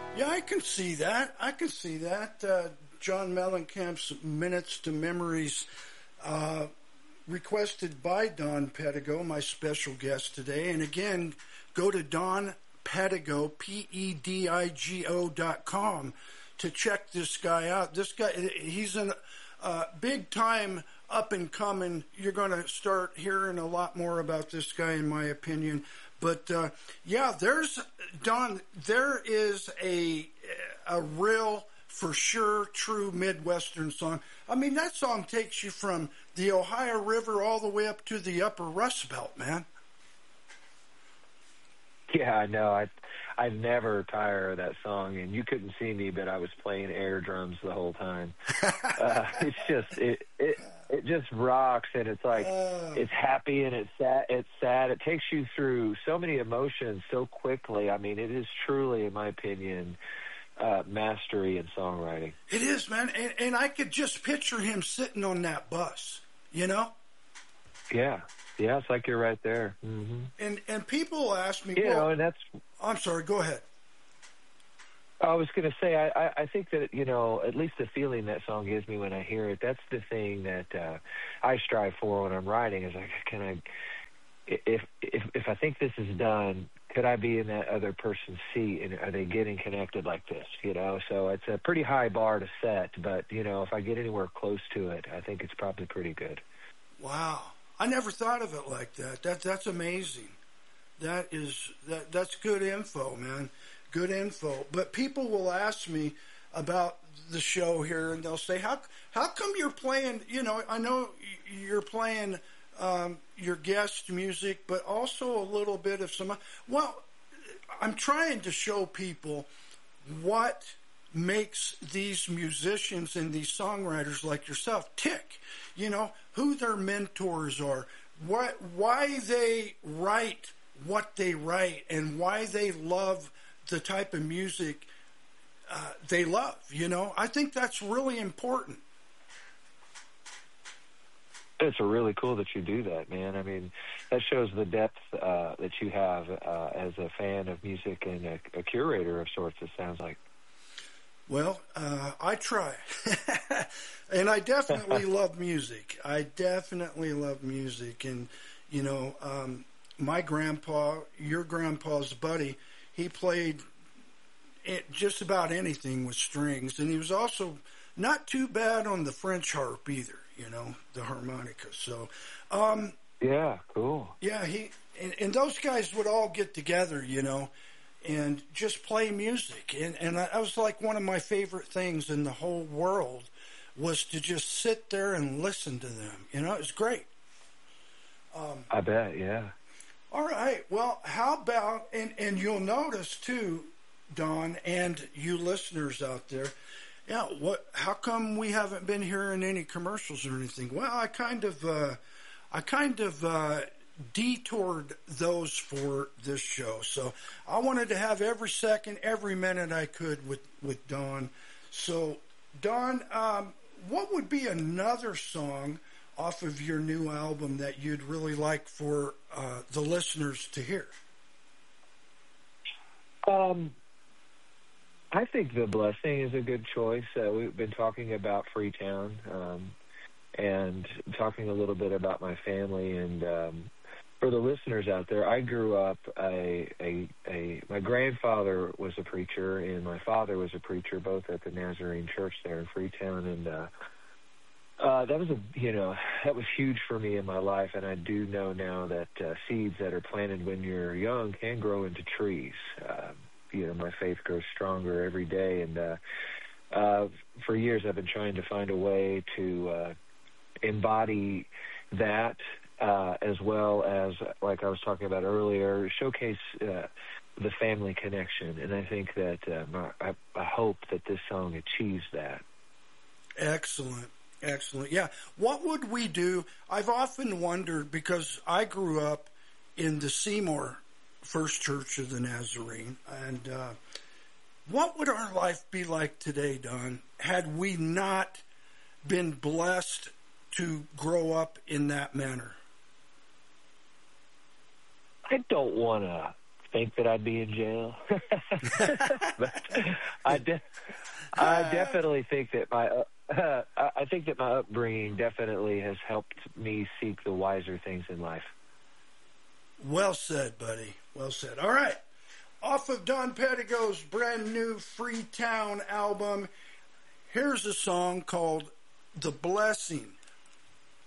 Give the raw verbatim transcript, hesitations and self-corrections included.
Yeah, I can see that. I can see that. Uh, John Mellencamp's Minutes to Memories, uh, requested by Don Pedigo, my special guest today. And again, go to Don Pedigo, P E D I G O dot com to check this guy out. This guy, he's a uh, big time up and coming. You're going to start hearing a lot more about this guy, in my opinion. But uh, yeah, there's Don. There is a a real, for sure, true Midwestern song. I mean, that song takes you from the Ohio River all the way up to the Upper Rust Belt, man. Yeah, I know. I I never tire of that song, and you couldn't see me, but I was playing air drums the whole time. uh, it's just it it it just rocks, and it's like Uh, it's happy and it's sad. It's sad. It takes you through so many emotions so quickly. I mean, it is truly, in my opinion, uh, mastery in songwriting. it is, man. And, and I could just picture him sitting on that bus, you know? Yeah, yeah. It's like you're right there. hmm And and people ask me, You well, know, and that's. I'm sorry, go ahead. I was going to say, I, I, I think that, you know, at least the feeling that song gives me when I hear it, that's the thing that uh, I strive for when I'm writing is like, can I, if, if, if I think this is done, could I be in that other person's seat and are they getting connected like this, you know? So it's a pretty high bar to set, but, you know, if I get anywhere close to it, I think it's probably pretty good. Wow. I never thought of it like that. That that's amazing. That is that that's good info, man. Good info. But people will ask me about the show here, and they'll say, "How how come you're playing? You know, I know you're playing um, your guest music, but also a little bit of some." Well, I'm trying to show people what makes these musicians and these songwriters like yourself tick. You know, who their mentors are, what why they write what they write, and why they love the type of music uh, they love. You know, I think that's really important. It's really cool that you do that, man. I mean, that shows the depth uh, that you have uh, as a fan of music and a, a curator of sorts, it sounds like. Well, uh, I try. And I definitely love music. I definitely love music. And, you know, um, my grandpa, your grandpa's buddy, he played it, just about anything with strings. And he was also not too bad on the French harp either, you know, the harmonica. So, um, yeah, cool. Yeah, he and, and those guys would all get together, you know, and just play music. And, and that was like one of my favorite things in the whole world was to just sit there and listen to them. You know, it was great. Um, I bet, yeah. All right. Well, how about, and, and you'll notice too, Don, and you listeners out there, yeah, what, how come we haven't been hearing any commercials or anything? Well, I kind of, uh, I kind of, uh, detoured those for this show. So I wanted to have every second, every minute I could with, with Don. So Don, um, what would be another song off of your new album that you'd really like for uh, the listeners to hear? Um, I think The Blessing is a good choice. Uh, we've been talking about Freetown um, and talking a little bit about my family. And um, for the listeners out there, I grew up, a, a, a, my grandfather was a preacher and my father was a preacher, both at the Nazarene Church there in Freetown. And uh, Uh, that was a, you know, that was huge for me in my life, and I do know now that uh, seeds that are planted when you're young can grow into trees. Uh, you know, my faith grows stronger every day, and uh, uh, for years I've been trying to find a way to uh, embody that, uh, as well as, like I was talking about earlier, showcase uh, the family connection, and I think that uh, my, I, I hope that this song achieves that. Excellent. Excellent. Yeah. What would we do? I've often wondered, because I grew up in the Seymour First Church of the Nazarene, and uh, what would our life be like today, Don, had we not been blessed to grow up in that manner? I don't want to think that I'd be in jail. But I, de- I definitely think that my uh, I think that my upbringing definitely has helped me seek the wiser things in life. Well said, buddy. Well said. All right. Off of Don Pettigo's brand new Freetown album, here's a song called The Blessing.